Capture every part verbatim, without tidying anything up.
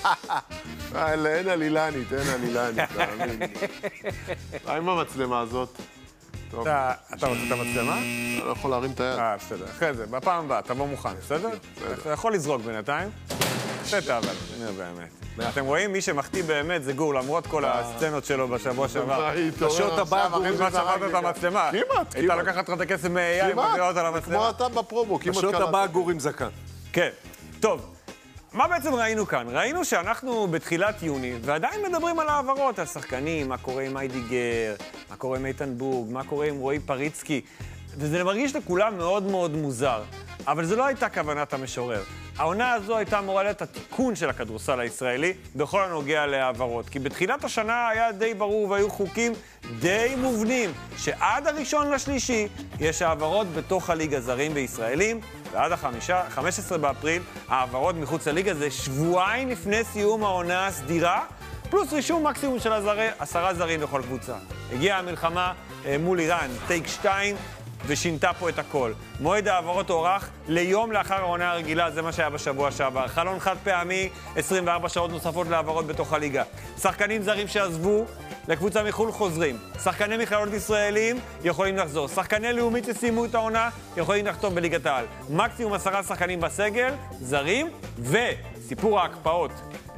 אין עלילנית, אין עלילנית, תאמין. מה עם המצלמה הזאת? אתה רוצה את המצלמה? אני לא יכול להרים את היד. אה, בסדר. אחרי זה, בפעם הבאה, תבוא מוכן, בסדר? אתה יכול לזרוק בינתיים. בסדר, אבל, נראה באמת. אתם רואים, מי שמחטיא באמת זה גור, למרות כל הסצנות שלו בשבוע שעבר. פשוט הבא, גור, כמעט שכחת את המצלמה. כמעט, היית לקחת לך את הכסף מ-איי איי ומביא אותה למצלמה. כמו אתה בפרומו, כמעט פשוט הבא גור עם זקן. כן. טוב, מה בעצם ראינו כאן? ראינו שאנחנו בתחילת יוני, ועדיין מדברים על העברות, על שחקנים, מה קורה עם איידיגר, מה קורה עם איתן בורג, מה קורה עם רועי פריצקי, וזה מרגיש לכולם מאוד מאוד מוזר. אבל זו לא הייתה כוונת המשורר. העונה הזו הייתה אמורה להיות התיקון של הכדורסל הישראלי בכל הנוגע להעברות. כי בתחילת השנה היה די ברור והיו חוקים די מובנים שעד הראשון לשלישי יש העברות בתוך הליגה זרים וישראלים, ועד ה-חמישה עשר באפריל העברות מחוץ לליגה זה שבועיים לפני סיום העונה הסדירה, פלוס רישום מקסימום של הזרי, עשרה זרים לכל קבוצה. הגיעה המלחמה אה, מול איראן, טייק שתיים, ושינתה פה את הכל. מועד העברות הוארך ליום לאחר העונה הרגילה, זה מה שהיה בשבוע שעבר. חלון חד פעמי, עשרים וארבע שעות נוספות לעברות בתוך הליגה. שחקנים זרים שעזבו, לקבוצה מחול חוזרים. שחקני מכללות ישראלים יכולים לחזור. שחקני לאומית שסיימו את העונה יכולים לחתום בליגת העל. מקסימום עשרה שחקנים בסגל, זרים, וסיפור ההקפאות.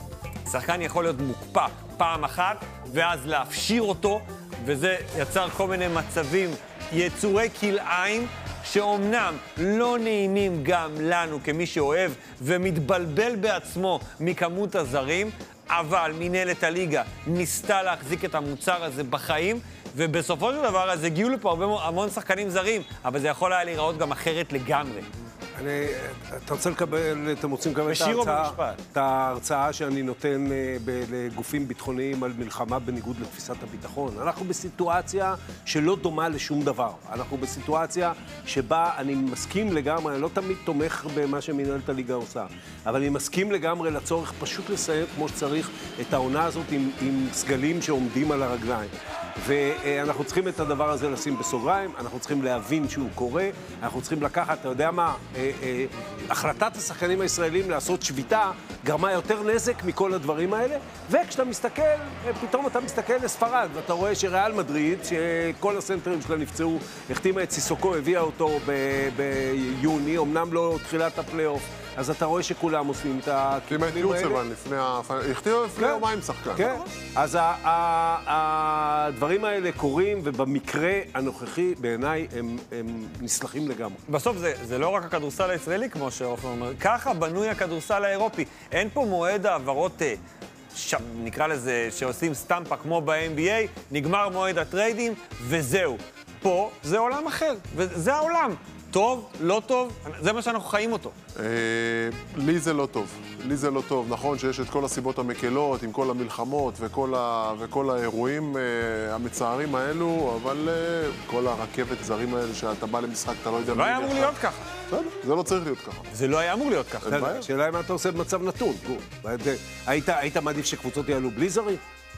שחקן יכול להיות מוקפא פעם אחת, ואז להפשיר אותו, וזה יצר כל מיני מצבים יצורי כלאיים שאומנם לא נעימים גם לנו כמי שאוהב ומתבלבל בעצמו מכמות הזרים, אבל מנהלת הליגה ניסתה להחזיק את המוצר הזה בחיים, ובסופו של דבר אז הגיעו לפה הרבה, המון שחקנים זרים, אבל זה יכול היה להיראות גם אחרת לגמרי. אני, אתה רוצה לקבל, אתם רוצים לקבל את בשירו ההרצאה, במשפט. את ההרצאה שאני נותן ב, לגופים ביטחוניים על מלחמה בניגוד לתפיסת הביטחון. אנחנו בסיטואציה שלא דומה לשום דבר. אנחנו בסיטואציה שבה אני מסכים לגמרי, אני לא תמיד תומך במה שמנהלת הליגה עושה, אבל אני מסכים לגמרי לצורך פשוט לסיים כמו שצריך את העונה הזאת עם, עם סגלים שעומדים על הרגליים. ואנחנו צריכים את הדבר הזה לשים בסוגריים, אנחנו צריכים להבין שהוא קורה, אנחנו צריכים לקחת, אתה יודע מה, החלטת השחקנים הישראלים לעשות שביתה גרמה יותר נזק מכל הדברים האלה, וכשאתה מסתכל, פתאום אתה מסתכל לספרד, ואתה רואה שריאל מדריד, שכל הסנטרים שלה נפצעו, החתימה את סיסוקו, הביאה אותו ביוני, אמנם לא תחילת הפלייאוף, אז אתה רואה שכולם עושים את הכיוונים האלה. החתימו לפני יומיים שחקן. כן, אז הדברים האלה קורים, ובמקרה הנוכחי בעיניי הם נסלחים לגמרי. בסוף זה לא רק הכדורסל הישראלי, כמו שעופר אומר, ככה בנוי הכדורסל האירופי. אין פה מועד העברות, נקרא לזה, שעושים סטמפה כמו ב-אן בי איי, נגמר מועד הטריידים, וזהו. פה זה עולם אחר, וזה העולם. טוב, לא טוב, זה מה שאנחנו חיים אותו. לי זה לא טוב. לי זה לא טוב. נכון שיש את כל הסיבות המקלות, עם כל המלחמות וכל האירועים המצערים האלו, אבל כל הרכבת זרים האלה שאתה בא למשחק, אתה לא יודע... זה לא היה אמור להיות ככה. זה לא צריך להיות ככה. זה לא היה אמור להיות ככה. השאלה היא מה אתה עושה במצב נתון. היית מעדיף שקבוצות יעלו בלי זרים?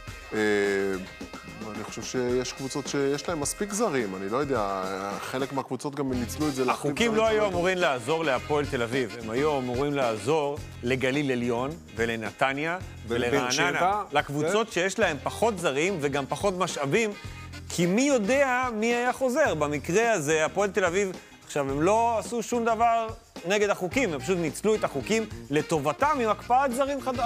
אני חושב שיש קבוצות שיש להן מספיק זרים, אני לא יודע, חלק מהקבוצות גם ניצלו את זה. החוקים לא היו אמורים לעזור להפועל תל אביב, הם היו אמורים לעזור לגליל עליון ולנתניה ולרעננה, לקבוצות שיש להן פחות זרים וגם פחות משאבים, כי מי יודע מי היה חוזר. במקרה הזה, הפועל תל אביב, עכשיו הם לא עשו שום דבר נגד החוקים, הם פשוט ניצלו את החוקים לטובתם עם הקפאת זרים חדש.